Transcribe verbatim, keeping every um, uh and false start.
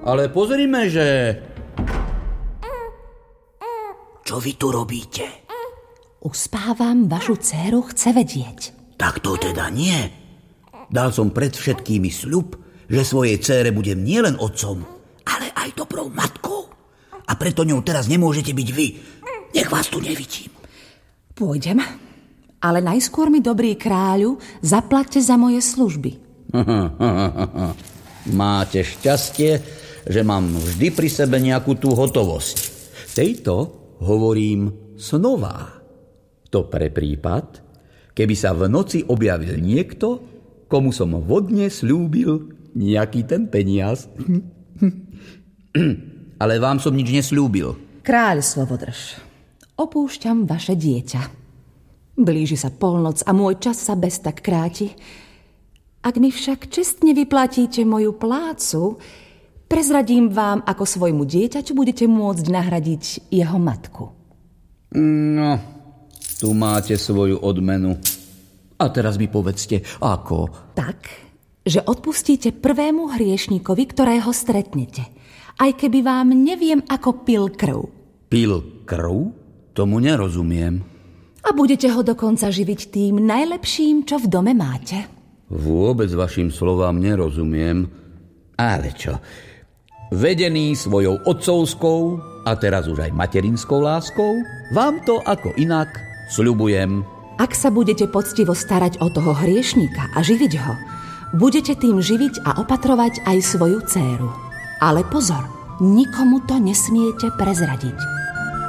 Ale pozrime, že... Čo vy tu robíte? Uspávam, vašu dcéru chce vedieť. Tak to teda nie. Dal som pred všetkými sľub, že svojej dcére budem nielen otcom, ale aj dobrou matkou. A preto ňou teraz nemôžete byť vy. Nech vás tu nevidím. Pôjdem, ale najskôr mi, dobrý kráľu, zaplaťte za moje služby. Máte šťastie, že mám vždy pri sebe nejakú tú hotovosť. Tejto hovorím snová. To pre prípad, keby sa v noci objavil niekto, komu som vodne sľúbil nejaký ten peniaz. Ale vám som nič nesľúbil. Kráľ Slovodrž, opúšťam vaše dieťa. Blíži sa polnoc a môj čas sa bez tak kráti. Ak mi však čestne vyplatíte moju plácu, prezradím vám, ako svojmu dieťaťu budete môcť nahradiť jeho matku. No, tu máte svoju odmenu. A teraz mi povedzte, ako? Tak, že odpustíte prvému hriešníkovi, ktorého stretnete, aj keby vám neviem, ako pil krv. Pil krv? Tomu nerozumiem. A budete ho dokonca živiť tým najlepším, čo v dome máte. Vôbec vašim slovám nerozumiem. Ale čo? Vedený svojou otcovskou a teraz už aj materinskou láskou, vám to ako inak sľubujem. Ak sa budete poctivo starať o toho hriešníka a živiť ho, budete tým živiť a opatrovať aj svoju dcéru. Ale pozor, nikomu to nesmiete prezradiť.